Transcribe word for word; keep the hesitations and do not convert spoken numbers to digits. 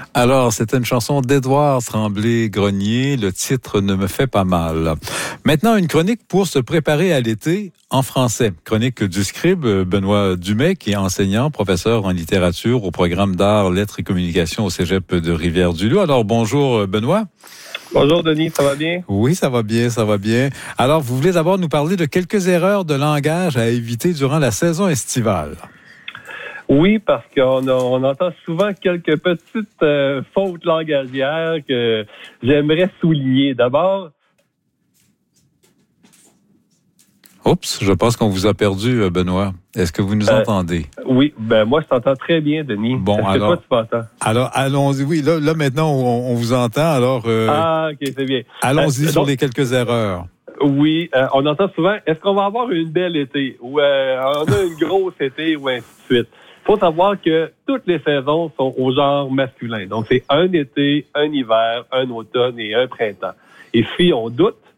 Alors, c'était une chanson d'Édouard Tremblay-Grenier. Le titre ne me fait pas mal. Maintenant, une chronique pour se préparer à l'été en français. Chronique du scribe Benoît Dumais, qui est enseignant, professeur en littérature au programme d'art, lettres et communication au cégep de Rivière-du-Loup. Alors, bonjour Benoît. Bonjour Denis, ça va bien? Oui, ça va bien, ça va bien. Alors, vous voulez d'abord nous parler de quelques erreurs de langage à éviter durant la saison estivale. Oui, parce qu'on a, on entend souvent quelques petites euh, fautes langagières que j'aimerais souligner. D'abord... Oups, je pense qu'on vous a perdu, Benoît. Est-ce que vous nous euh, entendez? Oui, ben moi, je t'entends très bien, Denis. Bon, Est-ce alors, que toi, tu m'entends? Alors, allons-y. Oui, là, là maintenant, on, on vous entend. Alors, euh, ah, OK, c'est bien. Allons-y euh, sur donc, les quelques erreurs. Oui, euh, on entend souvent, est-ce qu'on va avoir une belle été? Ou euh, on a une grosse été, ou ainsi de suite. Il faut savoir que toutes les saisons sont au genre masculin. Donc, c'est un été, un hiver, un automne et un printemps. Et si on doute,